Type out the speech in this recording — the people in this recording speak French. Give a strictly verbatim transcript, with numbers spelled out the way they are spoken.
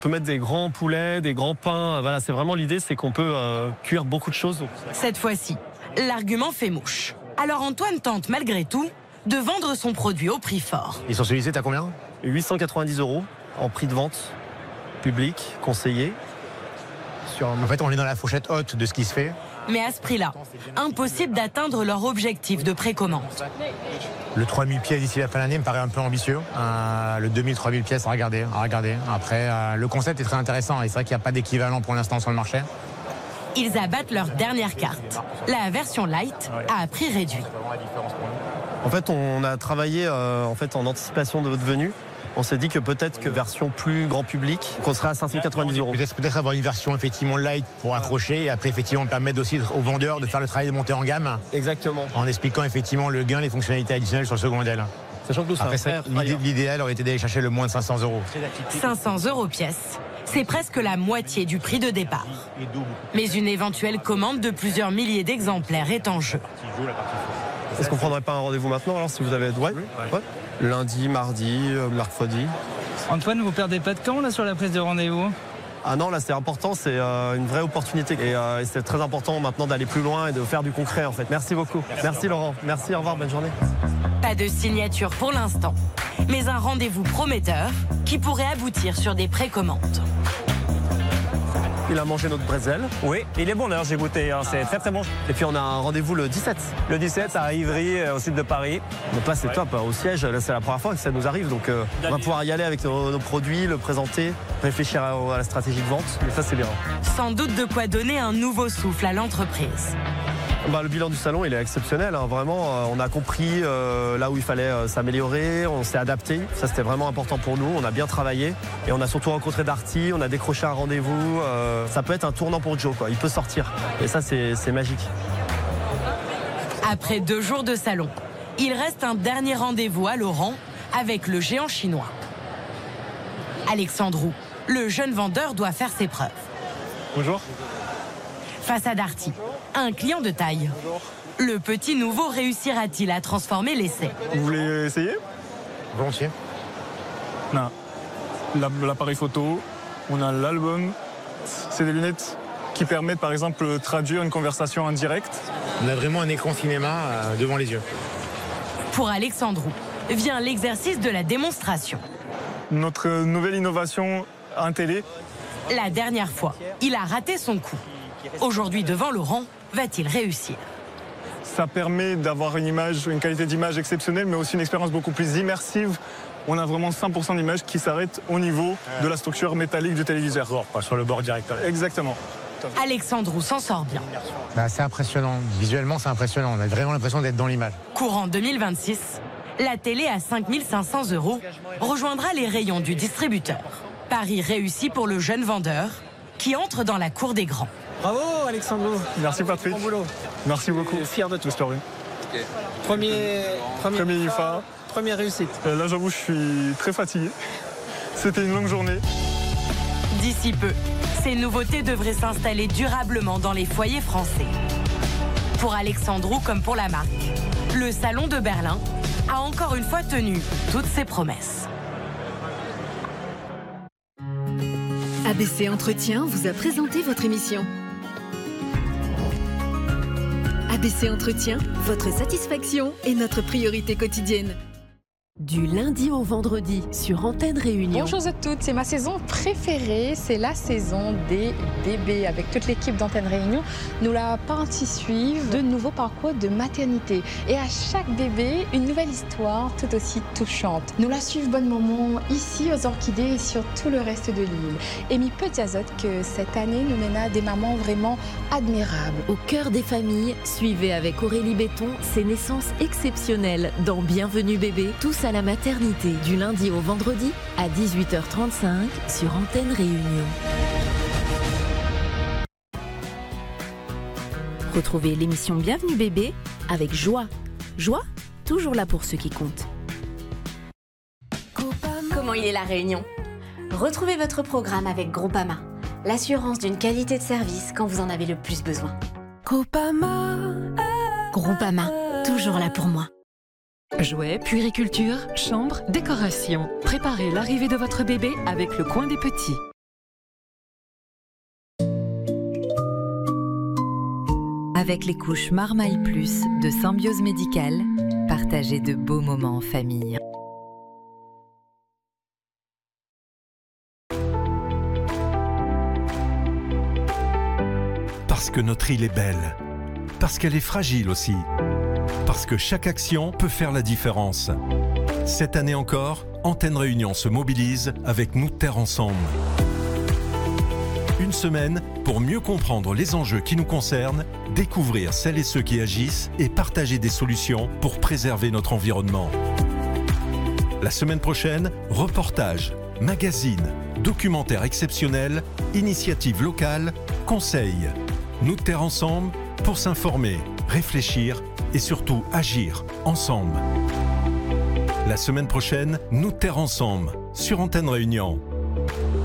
On peut mettre des grands poulets, des grands pains. Voilà, c'est vraiment l'idée, c'est qu'on peut euh, cuire beaucoup de choses. Cette fois-ci, l'argument fait mouche. Alors Antoine tente malgré tout de vendre son produit au prix fort. Et sur celui-ci, t'as combien? huit cent quatre-vingt-dix euros en prix de vente, public, conseillé. Sur un... En fait, on est dans la fourchette haute de ce qui se fait. Mais à ce prix-là, impossible d'atteindre leur objectif de précommande. Le trois mille pièces d'ici la fin de l'année me paraît un peu ambitieux. Euh, le deux mille, trois mille pièces à regarder. À regarder. Après, euh, le concept est très intéressant et c'est vrai qu'il n'y a pas d'équivalent pour l'instant sur le marché. Ils abattent leur dernière carte. La version light à prix réduit. En fait, on a travaillé euh, en, fait, en anticipation de votre venue. On s'est dit que peut-être que version plus grand public, qu'on serait à cinq cent quatre-vingt-dix euros. Peut-être, peut-être avoir une version effectivement light pour accrocher et après effectivement permettre aussi aux vendeurs de faire le travail de monter en gamme. Exactement. En expliquant effectivement le gain, les fonctionnalités additionnelles sur le second modèle. Sachant que nous, après, ça, l'idéal aurait été d'aller chercher le moins de cinq cents euros. cinq cents euros pièce. C'est presque la moitié du prix de départ. Mais une éventuelle commande de plusieurs milliers d'exemplaires est en jeu. Est-ce qu'on ne prendrait pas un rendez-vous maintenant alors si vous avez... Ouais, ouais. Lundi, mardi, euh, mercredi. Antoine, vous perdez pas de temps là sur la prise de rendez-vous? Ah non, là c'est important, c'est euh, une vraie opportunité. Et, euh, et c'est très important maintenant d'aller plus loin et de faire du concret en fait. Merci beaucoup. Merci, Merci Laurent. Merci, au revoir, bonne journée. Pas de signature pour l'instant, mais un rendez-vous prometteur qui pourrait aboutir sur des précommandes. Il a mangé notre bretzel. Oui, il est bon d'ailleurs, j'ai goûté, hein, c'est très très bon. Et puis on a un rendez-vous le dix-sept. Le dix-sept à Ivry, au sud de Paris. Donc là c'est ouais. top, au siège, là c'est la première fois que ça nous arrive. Donc euh, on va pouvoir y aller avec nos, nos produits, le présenter, réfléchir à, à la stratégie de vente. Mais ça c'est bien. Sans doute de quoi donner un nouveau souffle à l'entreprise. Bah, le bilan du salon il est exceptionnel, hein. Vraiment euh, on a compris euh, là où il fallait euh, s'améliorer, on s'est adapté, ça c'était vraiment important pour nous, on a bien travaillé et on a surtout rencontré Darty, on a décroché un rendez-vous, euh, ça peut être un tournant pour Joe, quoi. Il peut sortir et ça c'est, c'est magique. Après deux jours de salon, il reste un dernier rendez-vous à Laurent avec le géant chinois. Alexandrou, le jeune vendeur doit faire ses preuves. Bonjour. Face à Darty, un client de taille. Le petit nouveau réussira-t-il à transformer l'essai? Vous voulez essayer? Volontiers. Non. L'appareil photo, on a l'album. C'est des lunettes qui permettent par exemple de traduire une conversation en direct. On a vraiment un écran cinéma euh, devant les yeux. Pour Alexandrou, vient l'exercice de la démonstration. Notre nouvelle innovation en télé. La dernière fois, il a raté son coup. Aujourd'hui, devant Laurent, va-t-il réussir? Ça permet d'avoir une image, une qualité d'image exceptionnelle, mais aussi une expérience beaucoup plus immersive. On a vraiment cent pour cent d'images qui s'arrêtent au niveau de la structure métallique du téléviseur. Pas sur le bord direct. Exactement. Alexandrou s'en sort bien. Bah, c'est impressionnant. Visuellement, c'est impressionnant. On a vraiment l'impression d'être dans l'image. Courant deux mille vingt-six, la télé à cinq mille cinq cents euros rejoindra les rayons du distributeur. Pari réussi pour le jeune vendeur qui entre dans la cour des grands. Bravo Alexandrou. Merci Patrick. Bon boulot. Merci beaucoup. Fier de toi. Okay. Premier, premier, premier I F A. Première réussite. Euh, là j'avoue je suis très fatigué. C'était une longue journée. D'ici peu, ces nouveautés devraient s'installer durablement dans les foyers français. Pour Alexandrou comme pour la marque, le salon de Berlin a encore une fois tenu toutes ses promesses. A B C Entretien vous a présenté votre émission. A B C Entretien, votre satisfaction est notre priorité quotidienne. Du lundi au vendredi sur Antenne Réunion. Bonjour à toutes, c'est ma saison préférée, c'est la saison des bébés. Avec toute l'équipe d'Antenne Réunion, nous la partie suivre de nouveaux parcours de maternité. Et à chaque bébé, une nouvelle histoire tout aussi touchante. Nous la suivons bon moment ici aux Orchidées et sur tout le reste de l'île. Et mi peut dire que cette année nous mène à des mamans vraiment admirables. Au cœur des familles, suivez avec Aurélie Béton ces naissances exceptionnelles dans Bienvenue bébé, tous à la maternité, du lundi au vendredi à dix-huit heures trente-cinq sur Antenne Réunion. Retrouvez l'émission Bienvenue bébé avec Joie. Joie, toujours là pour ceux qui comptent. Comment il est la Réunion? Retrouvez votre programme avec Groupama, l'assurance d'une qualité de service quand vous en avez le plus besoin. Groupama, Groupama, toujours là pour moi. Jouets, puériculture, chambre, décoration. Préparez l'arrivée de votre bébé avec le coin des petits. Avec les couches Marmaille Plus de Symbiose Médicale, partagez de beaux moments en famille. Parce que notre île est belle. Parce qu'elle est fragile aussi. Parce que chaque action peut faire la différence. Cette année encore, Antenne Réunion se mobilise avec Nous Terre Ensemble. Une semaine pour mieux comprendre les enjeux qui nous concernent, découvrir celles et ceux qui agissent et partager des solutions pour préserver notre environnement. La semaine prochaine, reportages, magazines, documentaires exceptionnels, initiatives locales, conseils. Nous Terre Ensemble pour s'informer, réfléchir et surtout agir ensemble. La semaine prochaine, Nous Terre Ensemble sur Antenne Réunion.